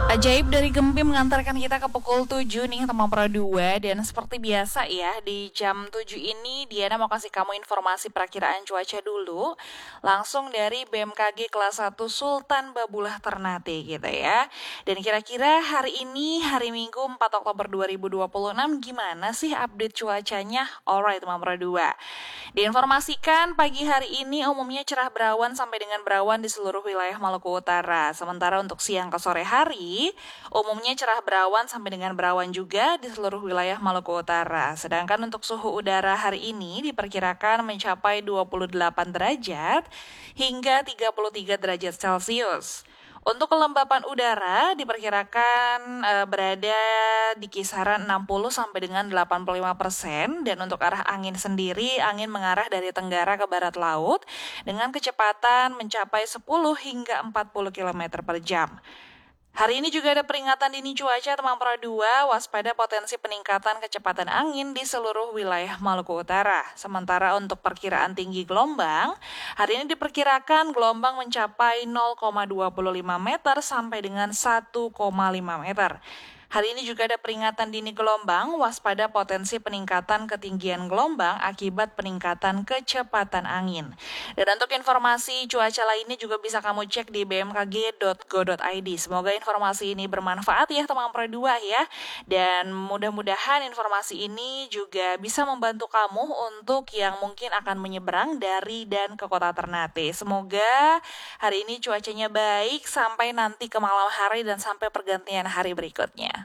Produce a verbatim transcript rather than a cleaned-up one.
Ajaib dari Gempi mengantarkan kita ke pukul tujuh nih teman Pro dua. Dan seperti biasa ya, di jam tujuh ini Diana mau kasih kamu informasi perakiraan cuaca dulu langsung dari B M K G kelas satu Sultan Babullah Ternate gitu ya. Dan kira-kira hari ini hari Minggu empat Oktober dua ribu dua puluh enam gimana sih update cuacanya? Alright teman Pro dua. Diinformasikan pagi hari ini umumnya cerah berawan sampai dengan berawan di seluruh wilayah Maluku Utara. Sementara untuk siang ke sore hari umumnya cerah berawan sampai dengan berawan juga di seluruh wilayah Maluku Utara. Sedangkan untuk suhu udara hari ini diperkirakan mencapai dua puluh delapan derajat hingga tiga puluh tiga derajat Celcius. Untuk kelembapan udara diperkirakan e, berada di kisaran enam puluh sampai dengan delapan puluh lima persen, dan untuk arah angin sendiri angin mengarah dari tenggara ke barat laut dengan kecepatan mencapai sepuluh hingga empat puluh kilometer per jam. Hari ini juga ada peringatan dini cuaca teman Pro dua, waspada potensi peningkatan kecepatan angin di seluruh wilayah Maluku Utara. Sementara untuk perkiraan tinggi gelombang, hari ini diperkirakan gelombang mencapai nol koma dua lima meter sampai dengan satu koma lima meter. Hari ini juga ada peringatan dini gelombang, waspada potensi peningkatan ketinggian gelombang akibat peningkatan kecepatan angin. Dan untuk informasi cuaca lainnya juga bisa kamu cek di b m k g dot go dot i d. Semoga informasi ini bermanfaat ya teman Pro dua ya. Dan mudah-mudahan informasi ini juga bisa membantu kamu untuk yang mungkin akan menyeberang dari dan ke kota Ternate. Semoga hari ini cuacanya baik sampai nanti ke malam hari dan sampai pergantian hari berikutnya.